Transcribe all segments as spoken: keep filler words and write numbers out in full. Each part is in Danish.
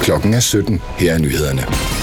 Klokken er sytten. Her er nyhederne.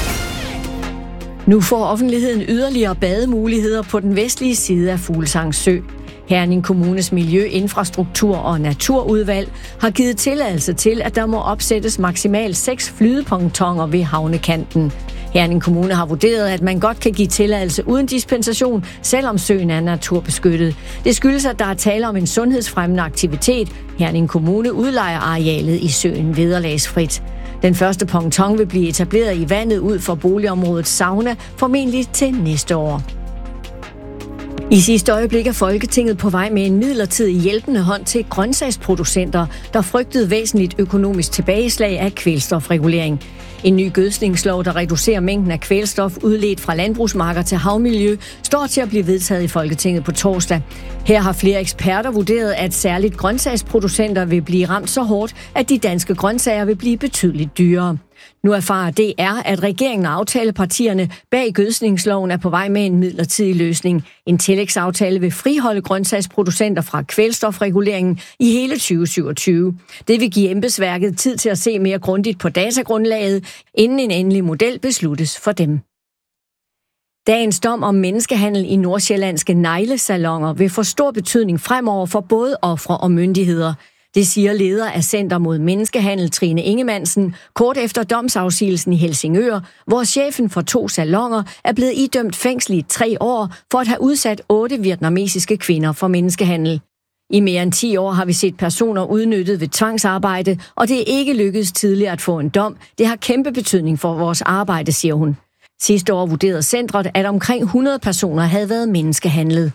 Nu får offentligheden yderligere bademuligheder på den vestlige side af Fuglsang Sø. Herning Kommunes Miljø-, Infrastruktur- og Naturudvalg har givet tilladelse til, at der må opsættes maksimalt seks flydepontoner ved havnekanten. Herning Kommune har vurderet, at man godt kan give tilladelse uden dispensation, selvom søen er naturbeskyttet. Det skyldes, at der er tale om en sundhedsfremmende aktivitet. Herning Kommune udlejer arealet i søen vederlagsfrit. Den første ponton vil blive etableret i vandet ud for boligområdet Sauna, formentlig til næste år. I sidste øjeblik er Folketinget på vej med en midlertidig hjælpende hånd til grøntsagsproducenter, der frygtede væsentligt økonomisk tilbageslag af kvælstofregulering. En ny gødskningslov, der reducerer mængden af kvælstof udledt fra landbrugsmarker til havmiljø, står til at blive vedtaget i Folketinget på torsdag. Her har flere eksperter vurderet, at særligt grøntsagsproducenter vil blive ramt så hårdt, at de danske grøntsager vil blive betydeligt dyrere. Nu erfarer D R, at regeringen og aftalepartierne bag gødskningsloven er på vej med en midlertidig løsning. En tillægsaftale vil friholde grøntsagsproducenter fra kvælstofreguleringen i hele tyve syvogtyve. Det vil give embedsværket tid til at se mere grundigt på datagrundlaget, inden en endelig model besluttes for dem. Dagens dom om menneskehandel i nordsjællandske neglesaloner vil få stor betydning fremover for både ofre og myndigheder. Det siger leder af Center mod Menneskehandel Trine Ingemansen kort efter domsafsigelsen i Helsingør, hvor chefen for to saloner er blevet idømt fængsel i tre år for at have udsat otte vietnamesiske kvinder for menneskehandel. I mere end ti år har vi set personer udnyttet ved tvangsarbejde, og det er ikke lykkedes tidligere at få en dom. Det har kæmpe betydning for vores arbejde, siger hun. Sidste år vurderede centret, at omkring hundrede personer havde været menneskehandlet.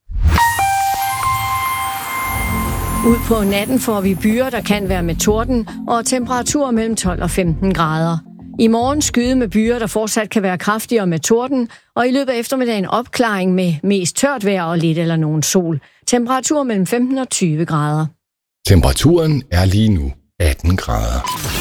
Ud på natten får vi byer, der kan være med torden, og temperaturer mellem tolv og femten grader. I morgen skyde med byer, der fortsat kan være kraftigere med torden, og i løbet af eftermiddagen opklaring med mest tørt vejr og lidt eller nogen sol. Temperatur mellem femten og tyve grader. Temperaturen er lige nu atten grader.